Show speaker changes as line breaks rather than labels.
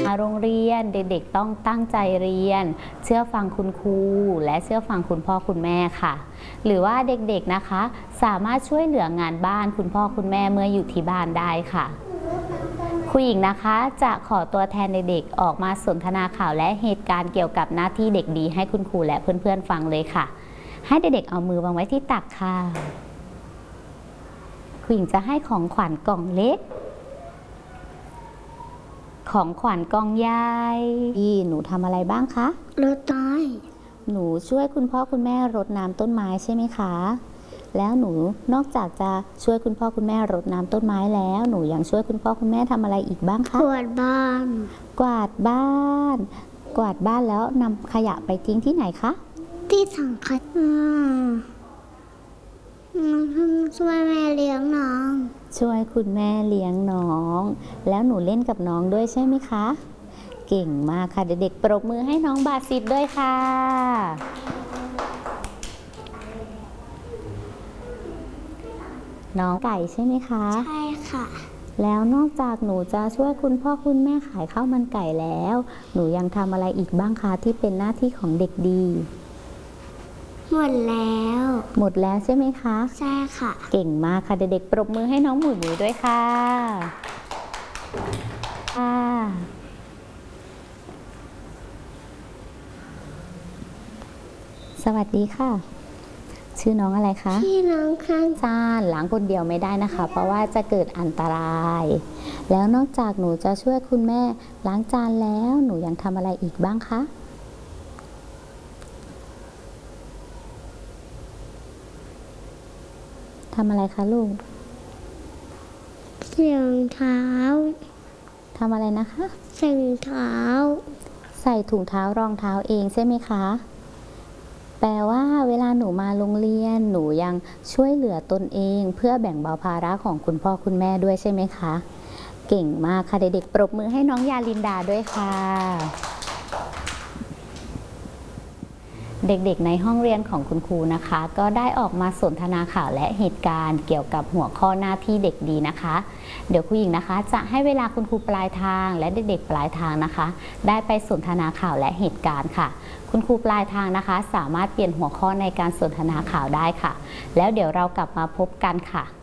โรงเรียนเด็กๆต้องตั้งใจเรียนเชื่อฟังคุณครูและเชื่อฟังคุณพ่อคุณแม่ค่ะหรือว่าเด็กๆนะคะสามารถช่วยเหลืองานบ้านคุณพ่อคุณแม่เมื่ออยู่ที่บ้านได้ค่ะครูหญิงนะคะจะขอตัวแทนเด็กๆออกมาสนทนาข่าวและเหตุการณ์เกี่ยวกับหน้าที่เด็กดีให้คุณครูและเพื่อนๆฟังเลยค่ะให้เด็กๆเอามือวางไว้ที่ตักค่ะครูหญิงจะให้ของขวัญกล่องเล็กของขวัญกองใหญ่หนูทำอะไรบ้างคะ
รดต้น
หนูช่วยคุณพ่อคุณแม่รดน้ำต้นไม้ใช่ไหมคะแล้วหนูนอกจากจะช่วยคุณพ่อคุณแม่รดน้ำต้นไม้แล้วหนูยังช่วยคุณพ่อคุณแม่ทำอะไรอีกบ้างคะ
กวาดบ้าน
กวาดบ้านกวาดบ้านแล้วนำขยะไปทิ้งที่ไหนคะ
ที่ถังขยะช่วยแม่เลี้ยงน้อง
ช่วยคุณแม่เลี้ยงน้องแล้วหนูเล่นกับน้องด้วยใช่ไหมคะเก่งมากค่ะเด็กๆปรบมือให้น้องบาซิดด้วยค่ะน้องไก่ใช่ไหมคะ
ใช่ค่ะ
แล้วนอกจากหนูจะช่วยคุณพ่อคุณแม่ขายข้าวมันไก่แล้วหนูยังทำอะไรอีกบ้างคะที่เป็นหน้าที่ของเด็กดี
หมดแล้ว
ใช่ไหมคะ
ใช่ค่ะ
เก่งมากค่ะเด็กๆปรบมือให้น้องหมูหมูด้วยค่ะสวัสดีค่ะชื่อน้องอะไรคะ
ชื่อน้องข้าง
จานล้างคนเดียวไม่ได้นะคะเพราะว่าจะเกิดอันตรายแล้วนอกจากหนูจะช่วยคุณแม่ล้างจานแล้วหนูยังทำอะไรอีกบ้างคะทำอะไรคะลูก
ใส่รองเท้า
ทำอะไรนะคะ
ใส่รองเท้า
ใส่ถุงเท้ารองเท้าเองใช่ไหมคะแปลว่าเวลาหนูมาโรงเรียนหนูยังช่วยเหลือตนเองเพื่อแบ่งเบาภาระของคุณพ่อคุณแม่ด้วยใช่ไหมคะเก่งมากค่ะเด็กๆปรบมือให้น้องยาลินดาด้วยค่ะเด็กๆในห้องเรียนของคุณครูนะคะก็ได้ออกมาสนทนาข่าวและเหตุการณ์เกี่ยวกับหัวข้อหน้าที่เด็กดีนะคะเดี๋ยวครูหญิงนะคะจะให้เวลาคุณครูปลายทางและเด็กๆปลายทางนะคะได้ไปสนทนาข่าวและเหตุการณ์ค่ะคุณครูปลายทางนะคะสามารถเปลี่ยนหัวข้อในการสนทนาข่าวได้ค่ะแล้วเดี๋ยวเรากลับมาพบกันค่ะ